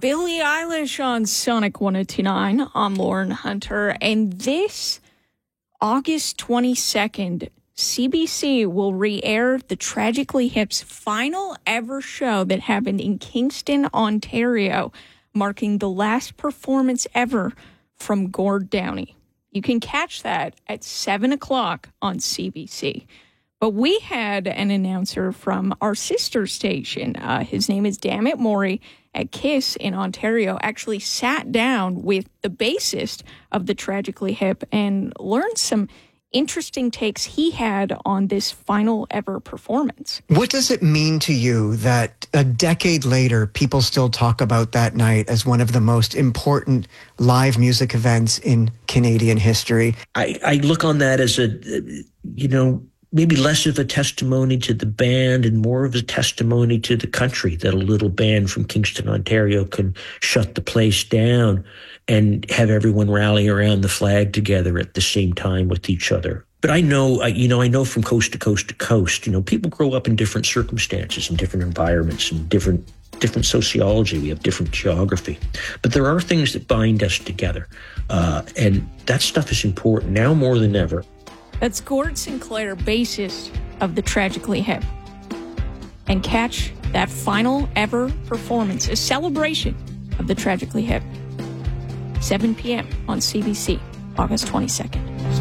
Billie Eilish on Sonic 102.9. I'm Lauren Hunter, and this August 22nd, CBC will re-air the Tragically Hip's final ever show that happened in Kingston, Ontario, marking the last performance ever from Gord Downie. You can catch that at 7 o'clock on CBC. But we had an announcer from our sister station. His name is Dammit Maury at KISS in Ontario. Actually sat down with the bassist of the Tragically Hip and learned some interesting takes he had on this final ever performance. What does it mean to you that a decade later, people still talk about that night as one of the most important live music events in Canadian history? I look on that as maybe less of a testimony to the band and more of a testimony to the country, that a little band from Kingston, Ontario can shut the place down and have everyone rally around the flag together at the same time with each other. But I know from coast to coast to coast, people grow up in different circumstances and different environments and different sociology. We have different geography. But there are things that bind us together. And that stuff is important now more than ever. That's Gord Sinclair, bassist of the Tragically Hip. And catch that final ever performance, a celebration of the Tragically Hip, 7 p.m. on CBC, August 22nd.